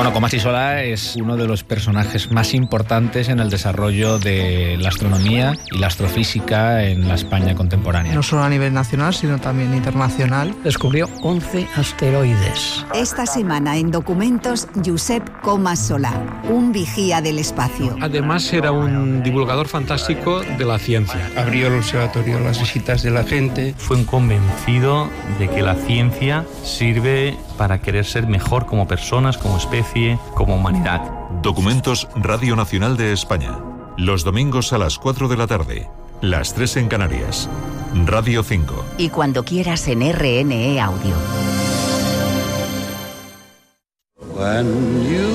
Bueno, Comas y Solà es uno de los personajes más importantes en el desarrollo de la astronomía y la astrofísica en la España contemporánea. No solo a nivel nacional, sino también internacional. Descubrió 11 asteroides. Esta semana en Documentos, Josep Comas Solà, un vigía del espacio. Además era un divulgador fantástico de la ciencia. Abrió el observatorio a las visitas de la gente. Fue un convencido de que la ciencia sirve para querer ser mejor como personas, como especie, como humanidad. Documentos Radio Nacional de España. Los domingos a las 4 de la tarde. Las 3 en Canarias. Radio 5. Y cuando quieras en RNE Audio. When you